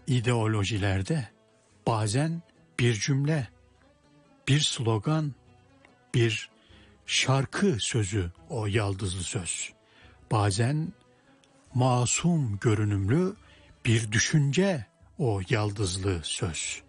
ideolojilerde bazen bir cümle, bir slogan, bir şarkı sözü o yaldızlı söz. Bazen masum görünümlü bir düşünce o yaldızlı söz.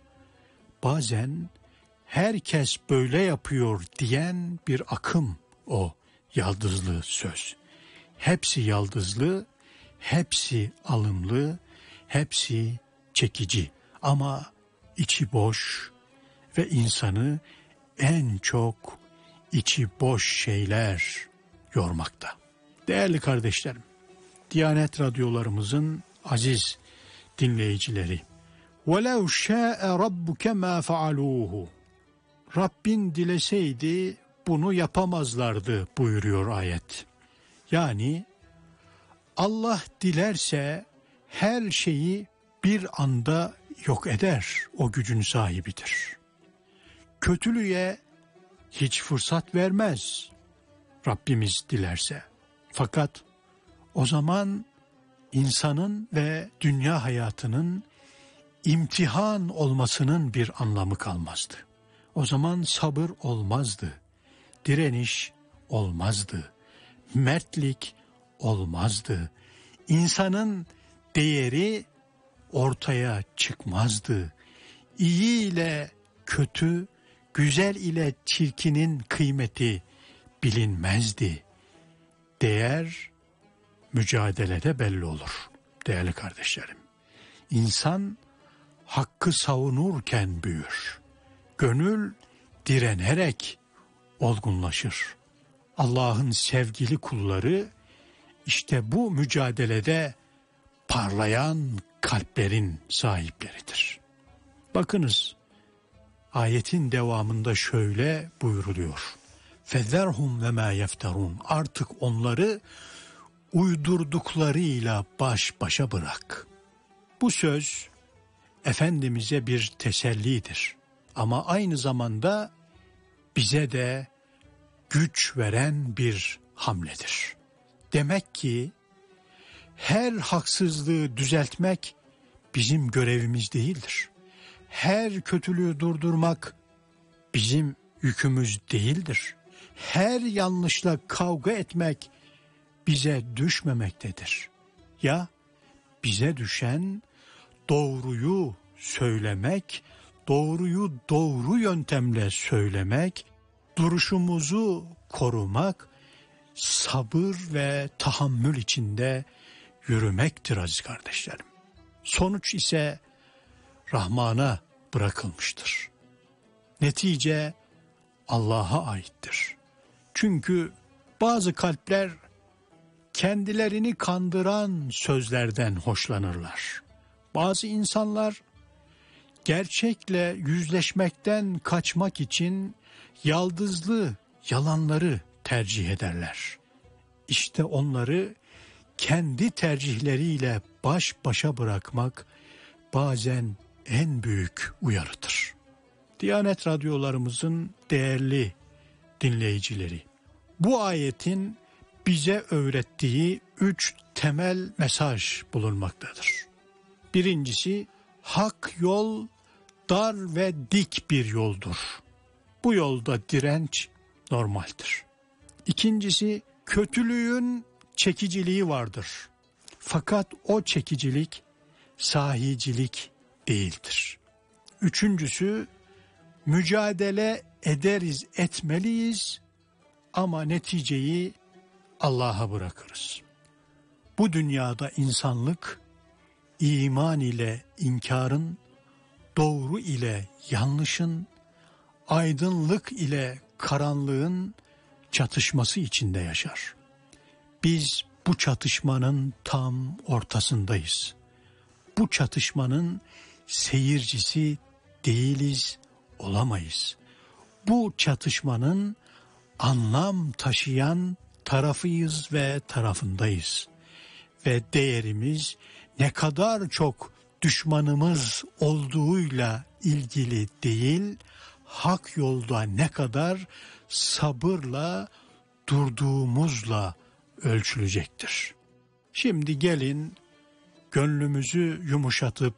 Bazen herkes böyle yapıyor diyen bir akım o yaldızlı söz. Hepsi yaldızlı, hepsi alımlı, hepsi çekici ama içi boş ve insanı en çok içi boş şeyler yormakta. Değerli kardeşlerim, Diyanet radyolarımızın aziz dinleyicileri, وَلَوْ شَاءَ رَبُّكَ مَا فَعَلُوهُ Rabbin dileseydi bunu yapamazlardı buyuruyor ayet. Yani Allah dilerse her şeyi bir anda yok eder, o gücün sahibidir. Kötülüğe hiç fırsat vermez Rabbimiz dilerse. Fakat o zaman insanın ve dünya hayatının imtihan olmasının bir anlamı kalmazdı. O zaman sabır olmazdı, direniş olmazdı, mertlik olmazdı. İnsanın değeri ortaya çıkmazdı. İyi ile kötü, güzel ile çirkinin kıymeti bilinmezdi. Değer mücadelede belli olur değerli kardeşlerim. İnsan hakkı savunurken büyür. Gönül direnerek olgunlaşır. Allah'ın sevgili kulları işte bu mücadelede parlayan kalplerin sahipleridir. Bakınız, ayetin devamında şöyle buyuruluyor. فَذَرْهُمْ وَمَا يَفْتَرُونَ Artık onları uydurduklarıyla baş başa bırak. Bu söz Efendimiz'e bir tesellidir. Ama aynı zamanda bize de güç veren bir hamledir. Demek ki her haksızlığı düzeltmek bizim görevimiz değildir. Her kötülüğü durdurmak bizim yükümüz değildir. Her yanlışla kavga etmek bize düşmemektedir. Ya bize düşen doğruyu söylemek, doğruyu doğru yöntemle söylemek, duruşumuzu korumak, sabır ve tahammül içinde yürümektir aziz kardeşlerim. Sonuç ise Rahman'a bırakılmıştır. Netice Allah'a aittir. Çünkü bazı kalpler kendilerini kandıran sözlerden hoşlanırlar. Bazı insanlar gerçekle yüzleşmekten kaçmak için yaldızlı yalanları tercih ederler. İşte onları kendi tercihleriyle baş başa bırakmak bazen en büyük uyarıdır. Diyanet radyolarımızın değerli dinleyicileri, bu ayetin bize öğrettiği 3 temel mesaj bulunmaktadır. Birincisi, hak yol dar ve dik bir yoldur. Bu yolda direnç normaldir. İkincisi, kötülüğün çekiciliği vardır. Fakat o çekicilik sahicilik değildir. Üçüncüsü, mücadele ederiz, etmeliyiz ama neticeyi Allah'a bırakırız. Bu dünyada insanlık, iman ile inkarın, doğru ile yanlışın, aydınlık ile karanlığın çatışması içinde yaşar. Biz bu çatışmanın tam ortasındayız. Bu çatışmanın seyircisi değiliz, olamayız. Bu çatışmanın anlam taşıyan tarafıyız ve tarafındayız. Ve değerimiz ne kadar çok düşmanımız olduğuyla ilgili değil, hak yolda ne kadar sabırla durduğumuzla ölçülecektir. Şimdi gelin gönlümüzü yumuşatıp